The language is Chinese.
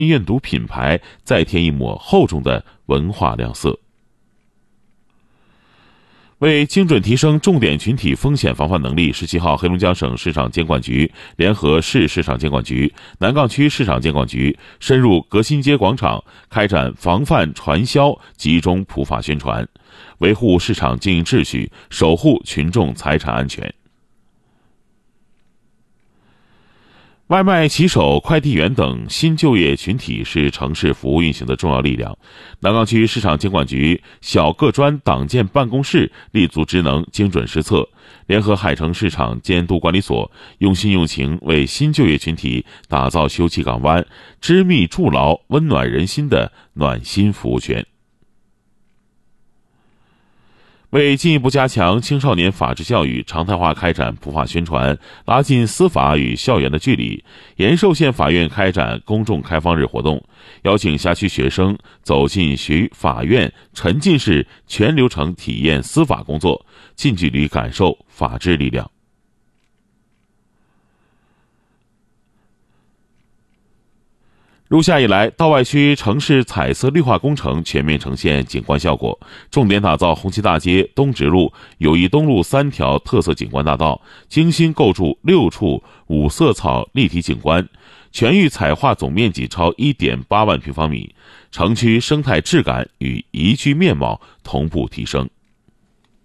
阅读品牌再添一抹厚重的文化亮色。为精准提升重点群体风险防范能力，17号，黑龙江省市场监管局联合市市场监管局、南岗区市场监管局深入革新街广场，开展防范传销集中普法宣传，维护市场经营秩序，守护群众财产安全。外卖骑手、快递员等新就业群体是城市服务运行的重要力量。南岗区市场监管局小个专党建办公室立足职能，精准施策，联合海城市场监督管理所，用心用情为新就业群体打造休憩港湾、织密筑牢、温暖人心的暖心服务圈。为进一步加强青少年法治教育，常态化开展普法宣传，拉近司法与校园的距离，延寿县法院开展公众开放日活动，邀请辖区学生走进法院，沉浸式全流程体验司法工作，近距离感受法治力量。入夏以来，道外区城市彩色绿化工程全面呈现景观效果，重点打造红旗大街、东直路、友谊东路3条特色景观大道，精心构筑6处5色草立体景观，全域彩画总面积超 1.8万平方米，城区生态质感与宜居面貌同步提升。